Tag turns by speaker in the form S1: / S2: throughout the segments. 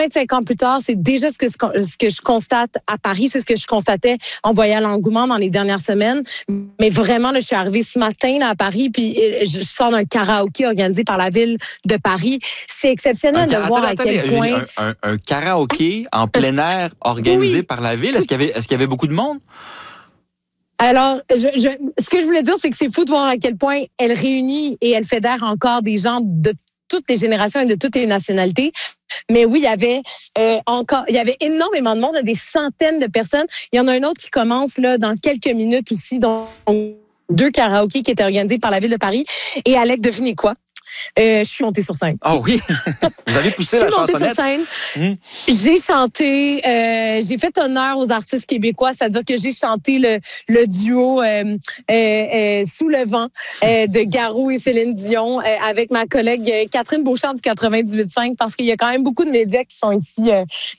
S1: 25 ans plus tard, c'est déjà ce que je constate à Paris. C'est ce que je constatais en voyant l'engouement dans les dernières semaines. Mais vraiment, là, je suis arrivée ce matin là, à Paris, puis je sors d'un karaoké organisé par la ville de Paris. C'est exceptionnel de voir à quel point...
S2: Un karaoké en plein air organisé par la ville. Est-ce qu'il y avait beaucoup de monde?
S1: Alors, ce que je voulais dire, c'est que c'est fou de voir à quel point elle réunit et elle fédère encore des gens de toutes les générations et de toutes les nationalités. Mais oui, il y avait énormément de monde, des centaines de personnes. Il y en a un autre qui commence là dans quelques minutes aussi, donc 2 karaokés qui étaient organisés par la ville de Paris. Et Alec, devinez quoi? Je suis montée sur scène.
S2: Ah oui? Vous avez poussé la chansonnette?
S1: Je suis montée sur scène. J'ai chanté, j'ai fait honneur aux artistes québécois, c'est-à-dire que j'ai chanté le duo Sous le vent de Garou et Céline Dion avec ma collègue Catherine Beauchamp du 98.5 parce qu'il y a quand même beaucoup de médias qui sont ici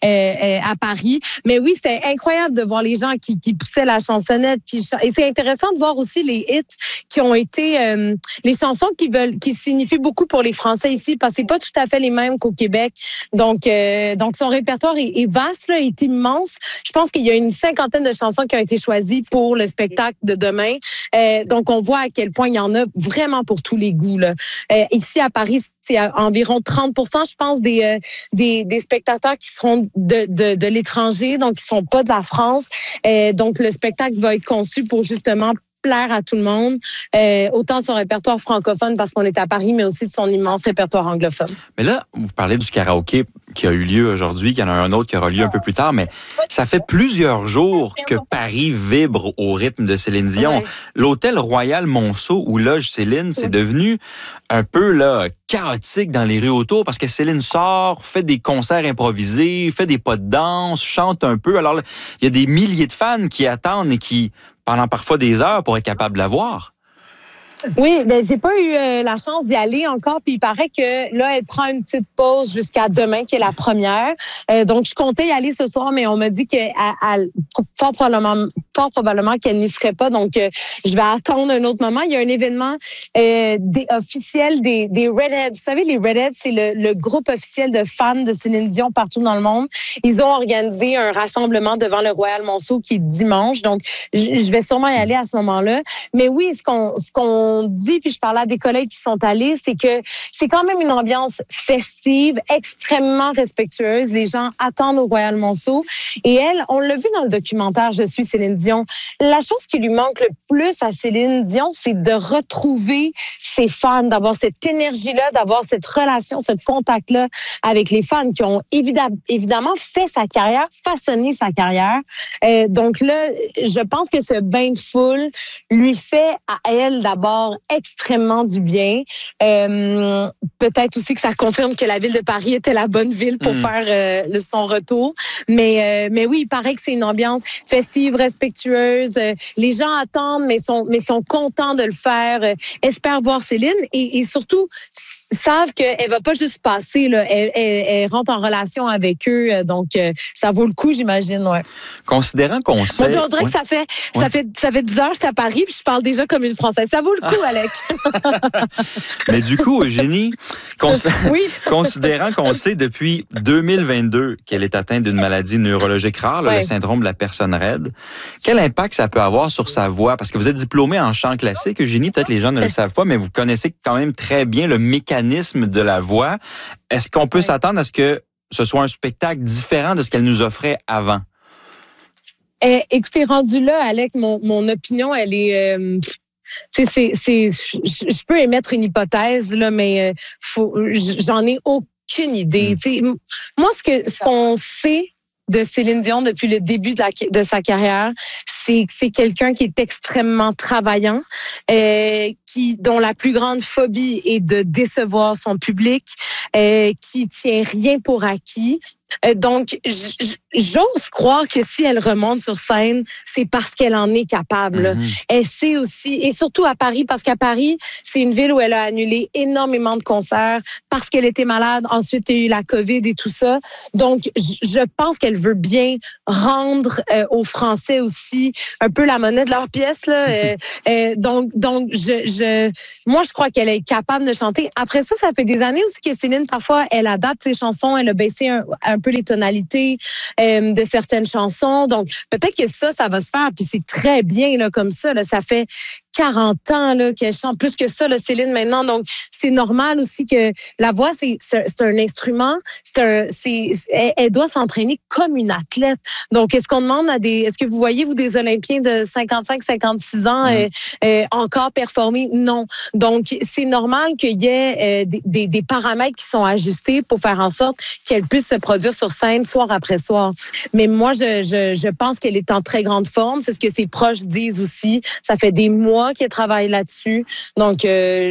S1: à Paris. Mais oui, c'était incroyable de voir les gens qui poussaient la chansonnette. Et c'est intéressant de voir aussi les hits qui ont été les chansons qui signifient beaucoup pour les Français ici, parce que c'est pas tout à fait les mêmes qu'au Québec. Donc son répertoire est vaste, là, est immense. Je pense qu'il y a une 50aine de chansons qui ont été choisies pour le spectacle de demain. Donc on voit à quel point il y en a vraiment pour tous les goûts, là. Ici à Paris, c'est environ 30%, je pense, des spectateurs qui seront de l'étranger, donc qui sont pas de la France. Donc le spectacle va être conçu pour justement plaire à tout le monde, autant de son répertoire francophone parce qu'on est à Paris, mais aussi de son immense répertoire anglophone.
S2: Mais là, vous parlez du karaoké qui a eu lieu aujourd'hui, qu'il y en a un autre qui aura lieu un peu plus tard, mais ça fait plusieurs jours que Paris vibre au rythme de Céline Dion. Ouais. L'hôtel Royal Monceau où loge Céline, c'est devenu un peu là chaotique dans les rues autour parce que Céline sort, fait des concerts improvisés, fait des pas de danse, chante un peu. Alors, il y a des milliers de fans qui attendent et qui pendant parfois des heures pour être capable de la voir.
S1: Oui, ben j'ai pas eu la chance d'y aller encore, puis il paraît que là elle prend une petite pause jusqu'à demain qui est la première. Donc je comptais y aller ce soir, mais on m'a dit que fort probablement qu'elle n'y serait pas. Donc je vais attendre un autre moment. Il y a un événement officiel des Redheads. Vous savez, les Redheads, c'est le groupe officiel de fans de Céline Dion partout dans le monde. Ils ont organisé un rassemblement devant le Royal Monceau qui est dimanche. Donc je vais sûrement y aller à ce moment-là. Mais oui, ce qu'on dit, puis je parlais à des collègues qui sont allés, c'est que c'est quand même une ambiance festive, extrêmement respectueuse. Les gens attendent au Royal Monceau. Et elle, on l'a vu dans le documentaire Je suis Céline Dion, la chose qui lui manque le plus à Céline Dion, c'est de retrouver ses fans, d'avoir cette énergie-là, d'avoir cette relation, ce contact-là avec les fans qui ont évidemment fait sa carrière, façonné sa carrière. Donc là, je pense que ce bain de foule lui fait à elle d'abord extrêmement du bien. Peut-être aussi que ça confirme que la ville de Paris était la bonne ville pour faire son retour. Mais oui, il paraît que c'est une ambiance festive, respectueuse. Les gens attendent, mais sont contents de le faire. Espèrent voir Céline et surtout savent qu'elle va pas juste passer. Là, elle rentre en relation avec eux. Donc, ça vaut le coup, j'imagine. Ouais.
S2: Considérant qu'on sait...
S1: Moi, on dirait que ça fait 10 heures que je suis à Paris puis je parle déjà comme une Française. Ça vaut le coup, Alex.
S2: Mais du coup, Eugénie, considérant qu'on sait depuis 2022 qu'elle est atteinte d'une maladie neurologique rare, le syndrome de la personne raide, quel impact ça peut avoir sur sa voix? Parce que vous êtes diplômée en chant classique, Eugénie, peut-être les gens ne le savent pas, mais vous connaissez quand même très bien le mécanisme de la voix. Est-ce qu'on peut s'attendre à ce que ce soit un spectacle différent de ce qu'elle nous offrait avant?
S1: Écoutez, rendu là, Alex, mon opinion, elle est... je peux émettre une hypothèse là, mais j'en ai aucune idée. Moi, ce qu'on sait de Céline Dion depuis le début de sa carrière, c'est que c'est quelqu'un qui est extrêmement travaillant, dont la plus grande phobie est de décevoir son public, qui tient rien pour acquis. Donc, j'ose croire que si elle remonte sur scène, c'est parce qu'elle en est capable. Elle sait aussi, et surtout à Paris, parce qu'à Paris, c'est une ville où elle a annulé énormément de concerts parce qu'elle était malade. Ensuite, il y a eu la COVID et tout ça. Donc, je pense qu'elle veut bien rendre aux Français aussi un peu la monnaie de leur pièce. Là. Donc, moi, je crois qu'elle est capable de chanter. Après ça, ça fait des années aussi que Céline, parfois, elle adapte ses chansons. Elle a baissé un un peu les tonalités de certaines chansons. Donc, peut-être que ça va se faire. Puis c'est très bien là, comme ça. Là, ça fait 40 ans là, qu'elle chante, plus que ça, là, Céline, maintenant. Donc, c'est normal aussi que la voix, c'est un instrument. Elle doit s'entraîner comme une athlète. Donc, est-ce qu'on demande est-ce que vous voyez, vous, des Olympiens de 55, 56 ans encore performer? Non. Donc, c'est normal qu'il y ait des paramètres qui sont ajustés pour faire en sorte qu'elle puisse se produire sur scène soir après soir. Mais moi, je pense qu'elle est en très grande forme. C'est ce que ses proches disent aussi. Ça fait des mois qu'elle travaille là-dessus. Donc,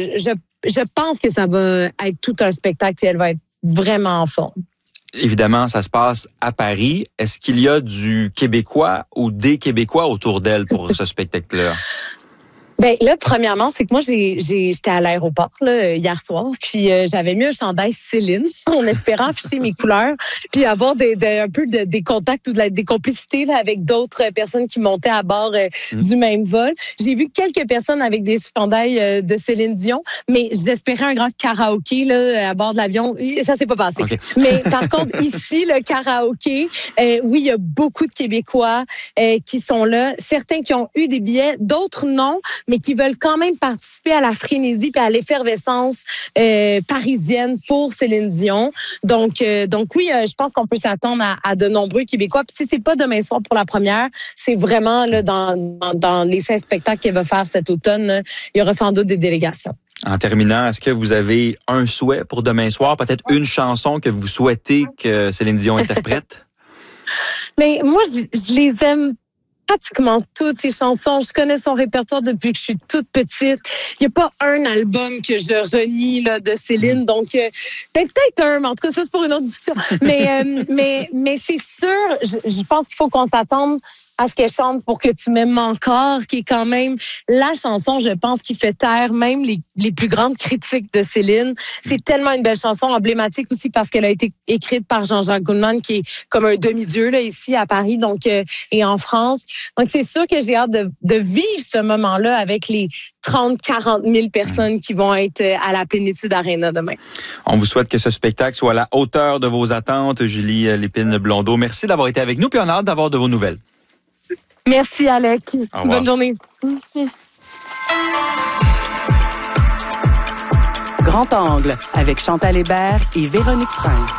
S1: je pense que ça va être tout un spectacle et elle va être vraiment en forme.
S2: Évidemment, ça se passe à Paris. Est-ce qu'il y a du Québécois ou des Québécois autour d'elle pour ce spectacle-là?
S1: Ben là, premièrement, c'est que moi, j'étais à l'aéroport là, hier soir, puis j'avais mis un chandail Céline en espérant afficher mes couleurs, puis avoir un peu des contacts ou des complicités là, avec d'autres personnes qui montaient à bord du même vol. J'ai vu quelques personnes avec des chandails de Céline Dion, mais j'espérais un grand karaoké là, à bord de l'avion. Ça s'est pas passé. Okay. Mais par contre, ici, le karaoké, oui, il y a beaucoup de Québécois qui sont là. Certains qui ont eu des billets, d'autres non, mais qui veulent quand même participer à la frénésie et à l'effervescence parisienne pour Céline Dion. Donc oui, je pense qu'on peut s'attendre à de nombreux Québécois. Puis si c'est pas demain soir pour la première, c'est vraiment là dans les 5 spectacles qu'elle va faire cet automne, là, il y aura sans doute des délégations.
S2: En terminant, est-ce que vous avez un souhait pour demain soir? Peut-être une chanson que vous souhaitez que Céline Dion interprète? Mais
S1: moi, je les aime pratiquement toutes ses chansons. Je connais son répertoire depuis que je suis toute petite. Il n'y a pas un album que je renie là, de Céline. Donc, peut-être un, mais en tout cas, ça, c'est pour une autre discussion. Mais c'est sûr, je pense qu'il faut qu'on s'attende à ce qu'elle chante Pour que tu m'aimes encore, qui est quand même la chanson, je pense, qui fait taire même les plus grandes critiques de Céline. C'est tellement une belle chanson, emblématique aussi parce qu'elle a été écrite par Jean-Jacques Goldman, qui est comme un demi-dieu là ici à Paris, donc et en France. Donc c'est sûr que j'ai hâte de vivre ce moment-là avec les 30-40 000 personnes qui vont être à la Plénitude Arena demain.
S2: On vous souhaite que ce spectacle soit à la hauteur de vos attentes, Julie Lépine-Blondeau. Merci d'avoir été avec nous, puis on a hâte d'avoir de vos nouvelles.
S1: Merci, Alec. Bonne journée.
S3: Grand Angle avec Chantal Hébert et Véronique Prince.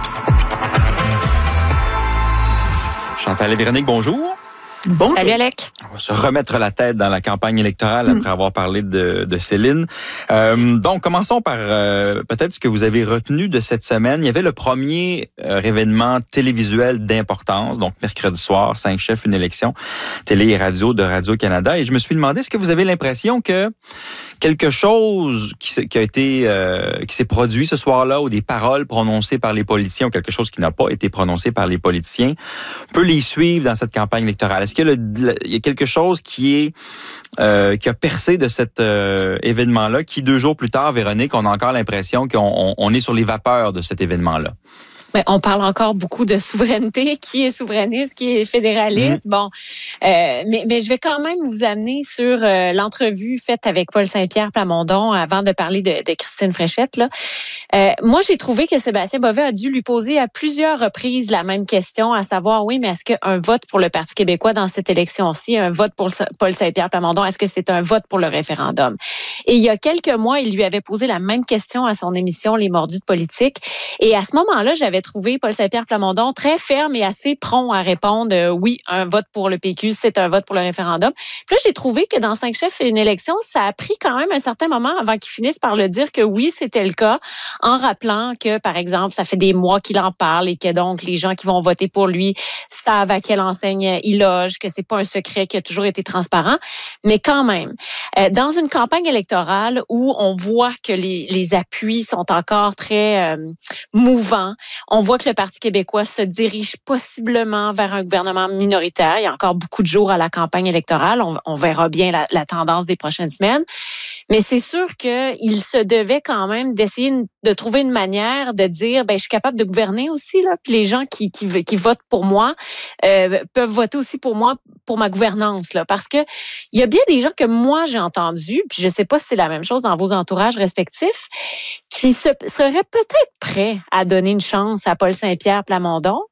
S2: Chantal et Véronique, bonjour.
S4: Bonjour. Salut Alec.
S2: On va se remettre la tête dans la campagne électorale après avoir parlé de Céline. Donc, commençons par peut-être ce que vous avez retenu de cette semaine. Il y avait le premier événement télévisuel d'importance, donc mercredi soir, 5 chefs, une élection, télé et radio de Radio-Canada. Et je me suis demandé, est-ce que vous avez l'impression que quelque chose qui s'est produit ce soir-là, ou des paroles prononcées par les politiciens, ou quelque chose qui n'a pas été prononcé par les politiciens, peut les suivre dans cette campagne électorale? Est-ce qu'il y a quelque chose qui a percé de cet événement-là, qui 2 jours plus tard, Véronique, on a encore l'impression qu'on est sur les vapeurs de cet événement-là?
S4: Ben, on parle encore beaucoup de souveraineté. Qui est souverainiste, qui est fédéraliste? Bon, mais je vais quand même vous amener sur l'entrevue faite avec Paul Saint-Pierre Plamondon avant de parler de Christine Fréchette. Là. Moi, j'ai trouvé que Sébastien Bovet a dû lui poser à plusieurs reprises la même question, à savoir, oui, mais est-ce qu'un vote pour le Parti québécois dans cette élection-ci, un vote pour Paul Saint-Pierre Plamondon, est-ce que c'est un vote pour le référendum? Et il y a quelques mois, il lui avait posé la même question à son émission Les Mordus de politique. Et à ce moment-là, j'avais trouvé Paul Saint-Pierre Plamondon très ferme et assez prompt à répondre oui, un vote pour le PQ, c'est un vote pour le référendum. Puis là, j'ai trouvé que dans 5 chefs et une élection, ça a pris quand même un certain moment avant qu'il finisse par le dire que oui, c'était le cas, en rappelant que, par exemple, ça fait des mois qu'il en parle et que donc les gens qui vont voter pour lui savent à quelle enseigne il loge, que c'est pas un secret qui a toujours été transparent. Mais quand même, dans une campagne électorale où on voit que les appuis sont encore très mouvants, on voit que le Parti québécois se dirige possiblement vers un gouvernement minoritaire. Il y a encore beaucoup de jours à la campagne électorale. On verra bien la tendance des prochaines semaines. Mais c'est sûr qu'il se devait quand même d'essayer de trouver une manière de dire, je suis capable de gouverner aussi, là. Puis les gens qui votent pour moi peuvent voter aussi pour moi, pour ma gouvernance, là. Parce que il y a bien des gens que moi j'ai entendus, puis je sais pas si c'est la même chose dans vos entourages respectifs, qui seraient peut-être prêts à donner une chance à Paul Saint-Pierre Plamondon,